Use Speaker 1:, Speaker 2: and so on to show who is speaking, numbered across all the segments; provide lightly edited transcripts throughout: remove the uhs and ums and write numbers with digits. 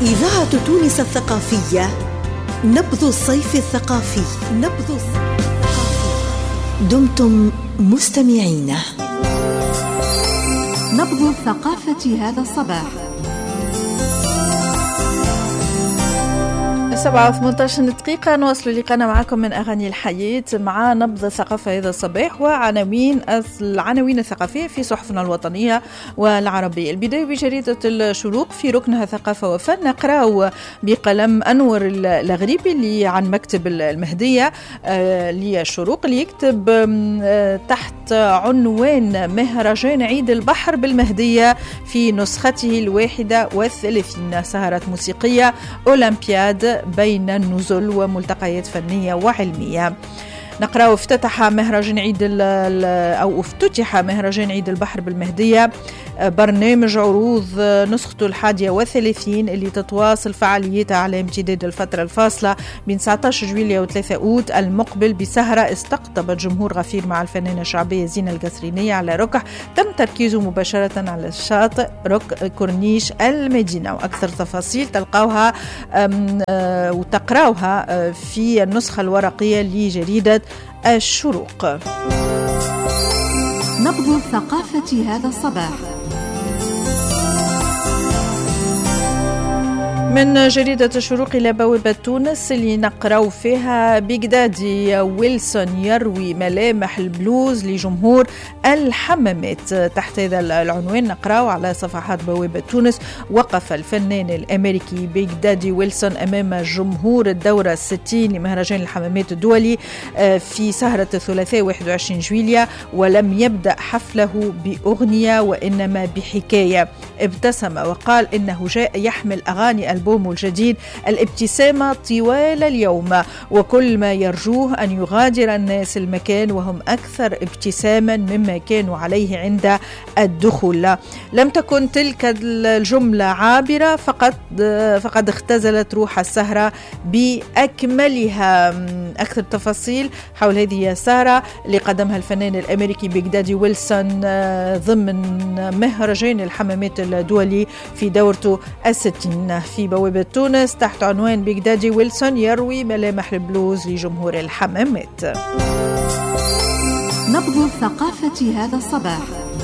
Speaker 1: إذاعة تونس الثقافية، نبض الصيف الثقافي. دمتم مستمعين.
Speaker 2: نبض الثقافة هذا الصباح 7:18 دقيقة. نواصل لقاءنا معكم من أغاني الحياة مع نبض الثقافة هذا الصباح العناوين الثقافية في صحفنا الوطنية والعربية. البداية بجريدة الشروق في ركنها ثقافة وفن، نقرأ بقلم أنور الغريبي اللي عن مكتب المهدية للشروق، اللي يكتب تحت عنوان مهرجان عيد البحر بالمهدية في نسخته 31 سهرة موسيقية أولمبياد بين النزل وملتقيات فنية وعلمية. نقرأ افتتح مهرجان عيد البحر بالمهدية برنامج عروض نسخته 31 اللي تتواصل فعاليتها على امتداد الفترة الفاصلة بين 19 جويلية و 3 أوت المقبل بسهرة استقطبت جمهور غفير مع الفنانة الشعبية زينة القصرينية على ركح تم تركيزه مباشرة على الشاطئ كورنيش المدينة. وأكثر تفاصيل تلقاوها وتقرأوها في النسخة الورقية لجريدة الشروق. نبض الثقافة هذا الصباح من جريدة الشروق إلى بوابة تونس اللي نقرأ فيها بغدادي ويلسون يروي ملامح البلوز لجمهور الحمامات. تحت هذا العنوان نقرأ على صفحات بوابة تونس: وقف الفنان الأمريكي بغدادي ويلسون أمام جمهور الدورة 60 لمهرجان الحمامات الدولي في سهرة الثلاثاء 21 جويلية، ولم يبدأ حفله بأغنية وإنما بحكاية. ابتسم وقال إنه جاء يحمل أغاني ألبومه الجديد الابتسامة طوال اليوم، وكل ما يرجوه أن يغادر الناس المكان وهم أكثر ابتساما مما كانوا عليه عند الدخول. لم تكن تلك الجملة عابرة، فقد اختزلت روح السهرة بأكملها. أكثر تفاصيل حول هذه السهرة اللي قدمها الفنان الأمريكي بغدادي ويلسون ضمن مهرجان الحمامات الدولي في دورته 60 في بوابة تونس تحت عنوان بغدادي ويلسون يروي ملامح البلوز لجمهور الحمامات. نبض الثقافة هذا الصباح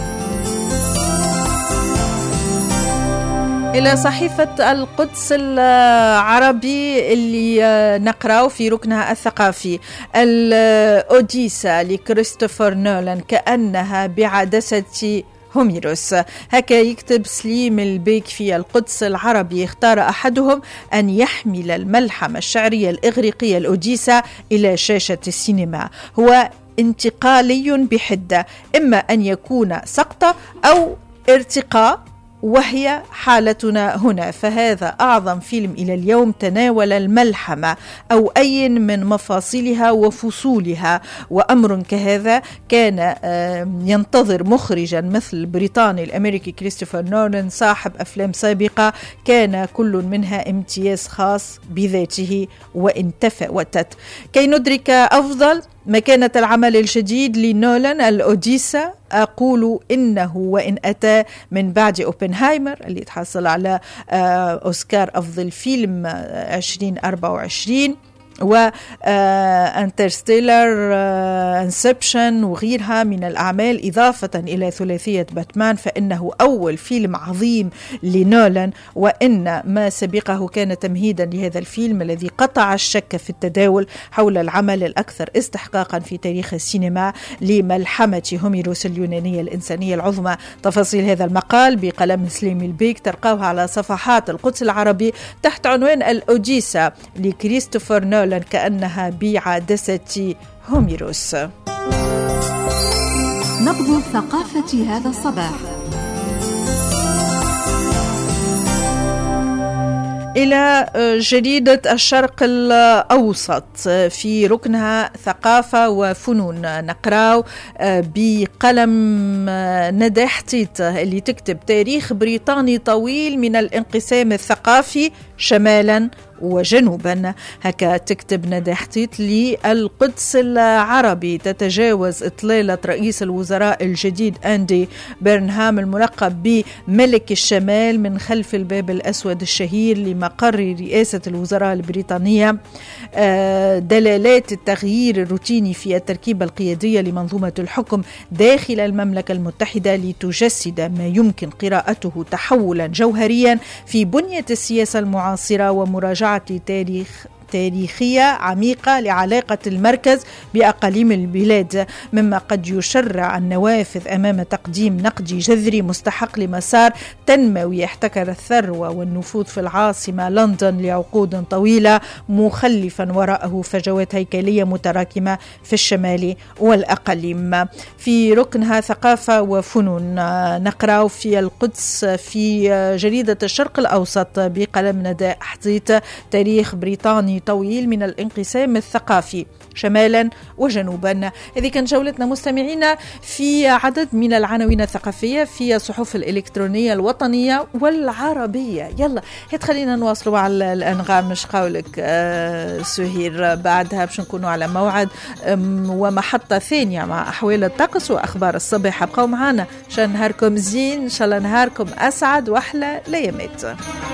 Speaker 2: إلى صحيفة القدس العربي اللي نقرأ في ركنها الثقافي: الأوديسا لكريستوفر نولان كأنها بعدسة هوميروس. هكا يكتب سليم البيك في القدس العربي. اختار أحدهم أن يحمل الملحمة الشعرية الإغريقية الأوديسا إلى شاشة السينما. هو انتقالي بحدة، إما أن يكون سقطة أو ارتقاء، وهي حالتنا هنا. فهذا أعظم فيلم إلى اليوم تناول الملحمة أو أي من مفاصلها وفصولها، وأمر كهذا كان ينتظر مخرجا مثل البريطاني الأمريكي كريستوفر نولان صاحب أفلام سابقة كان كل منها امتياز خاص بذاته وإن تفاوتت. كي ندرك أفضل مكانة العمل الجديد لنولان الأوديسا، أقول إنه وإن أتى من بعد أوبنهايمر اللي تحصل على أوسكار أفضل فيلم 2024 وانترستيلر، انسبشن وغيرها من الأعمال، إضافة إلى ثلاثية باتمان، فإنه أول فيلم عظيم لنولان، وإن ما سبقه كان تمهيدا لهذا الفيلم الذي قطع الشك في التداول حول العمل الأكثر استحقاقا في تاريخ السينما لملحمة هوميروس اليونانية الإنسانية العظمى. تفاصيل هذا المقال بقلم سليم البيك تلقاوها على صفحات القدس العربي تحت عنوان الأوديسا لكريستوفر نولان كأنها بعدسة هوميروس. نبض الثقافة هذا الصباح إلى جريدة الشرق الأوسط في ركنها ثقافة وفنون. نقرأ بقلم ندى حتيت اللي تكتب: تاريخ بريطاني طويل من الانقسام الثقافي شمالا وجنوبا. هكا تكتب ندى حطيت لي القدس العربي. تتجاوز إطلالة رئيس الوزراء الجديد أندي بيرنهام الملقب بملك الشمال من خلف الباب الأسود الشهير لمقر رئاسة الوزراء البريطانية دلالات التغيير الروتيني في التركيبة القيادية لمنظومة الحكم داخل المملكة المتحدة لتجسد ما يمكن قراءته تحولا جوهريا في بنية السياسة المعاصرة ومراجعة تاريخية عميقة لعلاقة المركز بأقاليم البلاد، مما قد يشرع النوافذ أمام تقديم نقدي جذري مستحق لمسار تنموي احتكر الثروة والنفوذ في العاصمة لندن لعقود طويلة، مخلفا وراءه فجوات هيكلية متراكمة في الشمال والأقاليم. في ركنها ثقافة وفنون نقرأ في القدس في جريدة الشرق الأوسط بقلم ندى حطيت تاريخ بريطاني طويل من الانقسام الثقافي شمالا وجنوبا. هذه كانت جولتنا مستمعينا في عدد من العناوين الثقافية في الصحف الإلكترونية الوطنية والعربية. يلا خلينا نواصلوا على الأنغام. مش قولك سهير بعدها باش نكونوا على موعد ومحطة ثانية مع أحوال الطقس وأخبار الصباح. ابقوا معنا عشان نهاركم زين إن شاء الله، نهاركم أسعد وأحلى ليامات.